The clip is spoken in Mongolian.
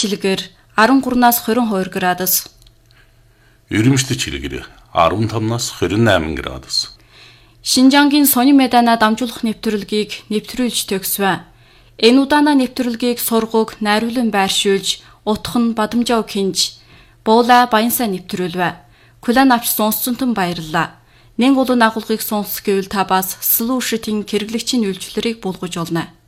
чилгэр 13-аас 22 градус. Үрэмжлэх чилгэр 15-аас 28 градус. Шинжангийн сонин медана дамжуулах нэвтрүүлгийг нэвтрүүлж төгсвэ. Энэ удаанаа нэвтрүүлгийг сургууг найруулан байршуулж, утх нь Бадамжаа Кинж, Буула Баянсаа нэвтрүүлвэ. Кулан авч сонссонтон баярлаа. Нэн улуун агуулгыг сонссох гэвэл та бас слушатын хэрэглэгчийн үйлчлэлийг буулгаж олно.